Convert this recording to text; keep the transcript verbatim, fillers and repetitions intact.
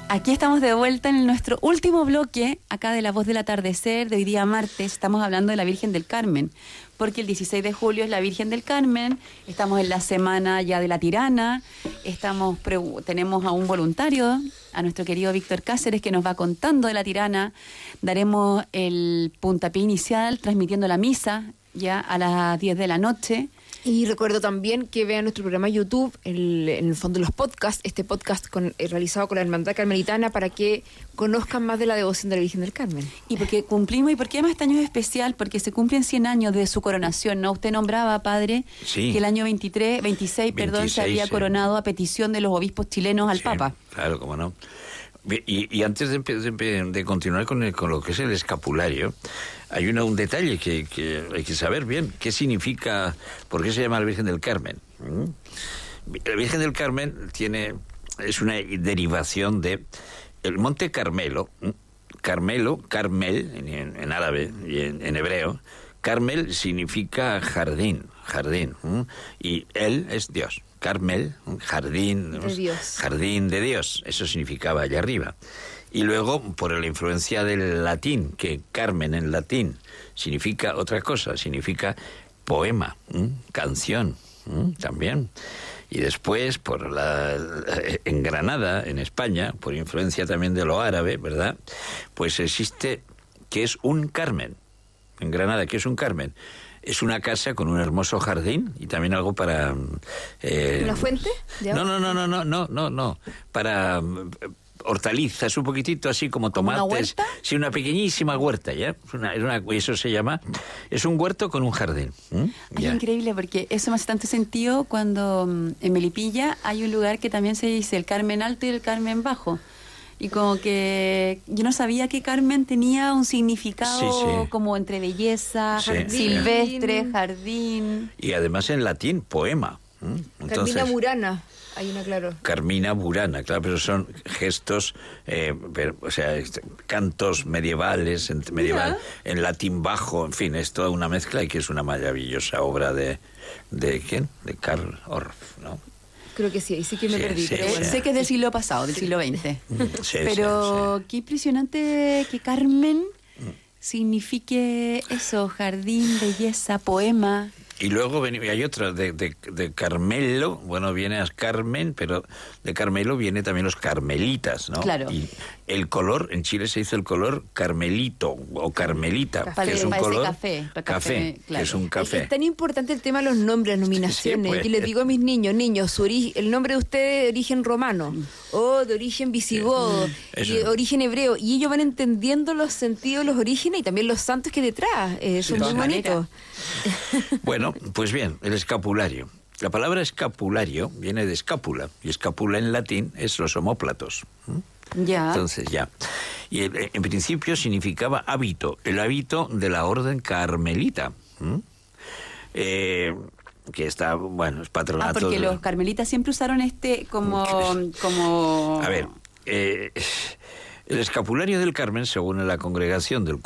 Aquí estamos de vuelta en nuestro último bloque, acá de La Voz del Atardecer, de hoy día martes. Estamos hablando de la Virgen del Carmen, porque el dieciséis de julio es la Virgen del Carmen. Estamos en la semana ya de la Tirana. Estamos tenemos a un voluntario, a nuestro querido Víctor Cáceres, que nos va contando de la Tirana. Daremos el puntapié inicial, transmitiendo la misa ya a las diez de la noche. Y recuerdo también que vean nuestro programa YouTube, el, en el fondo los podcasts, este podcast con, eh, realizado con la Hermandad Carmelitana, para que conozcan más de la devoción de la Virgen del Carmen. Y porque cumplimos, y porque además este año es especial, porque se cumplen cien años de su coronación, ¿no? Usted nombraba, padre, sí. que el año veintitrés, veintiséis, perdón, se había sí. coronado a petición de los obispos chilenos al sí, Papa. Claro, cómo no. Y, y antes de, de, de continuar con, el, con lo que es el escapulario, hay una, un detalle que, que hay que saber bien. ¿Qué significa, por qué se llama la Virgen del Carmen? ¿Mm? La Virgen del Carmen tiene, es una derivación de el Monte Carmelo. ¿Mm? Carmelo, Carmel, en, en árabe y en, en hebreo. Carmel significa jardín, jardín. ¿Mm? Y él es Dios. Carmel, jardín de Dios. Jardín de Dios, eso significaba allá arriba. Y luego, por la influencia del latín, que Carmen en latín significa otra cosa, significa poema, ¿m? canción, ¿m? también. Y después, por la, en Granada, en España, por influencia también de lo árabe, ¿verdad? Pues existe que es un Carmen. En Granada, que es un Carmen. Es una casa con un hermoso jardín y también algo para... Eh, ¿Una fuente? No, no, no, no, no, no, no, no. Para eh, hortalizas, un poquitito así como tomates. ¿Una huerta? Sí, una pequeñísima huerta, ¿ya? Una, una, eso se llama... Es un huerto con un jardín. ¿Mm? Es increíble porque eso me hace tanto sentido cuando en Melipilla hay un lugar que también se dice el Carmen Alto y el Carmen Bajo. Y como que yo no sabía que Carmen tenía un significado sí, sí. como entre belleza, sí. silvestre, jardín. Y además en latín, poema. Entonces, Carmina Burana, hay una, claro. Carmina Burana, claro, pero son gestos, eh, pero, o sea, cantos medievales, medieval, en latín bajo, en fin, es toda una mezcla y que es una maravillosa obra de, ¿de quién? De Karl Orff, ¿no? Creo que sí, ahí sí que me sí, perdí. Sí, pero sí. Sé que es del siglo pasado, del siglo veinte. Sí, pero sí, sí. qué impresionante que Carmen signifique eso, jardín, belleza, poema. Y luego hay otra de, de, de Carmelo, bueno, viene a Carmen, pero de Carmelo viene también los carmelitas, ¿no? Claro. Y el color, en Chile se dice el color carmelito o carmelita, café, que es un color... café. Café, café claro. que es un café. Es, es tan importante el tema de los nombres, las nominaciones. Sí, pues. Yo les digo a mis niños, niños, su ori- el nombre de usted es de origen romano, mm. o de origen visigodo, sí. y de origen hebreo, y ellos van entendiendo los sentidos, los orígenes y también los santos que hay detrás. Eh, son sí, muy sí. bonitos. Bueno, pues bien, el escapulario. La palabra escapulario viene de escápula, y escápula en latín es los omóplatos. ¿Mm? Ya. Entonces, ya. Y el, en principio significaba hábito, el hábito de la orden carmelita. ¿Mm? Eh, que está, bueno, es patronato... Ah, porque de... los carmelitas siempre usaron este como... como... A ver, eh, el escapulario del Carmen, según la congregación del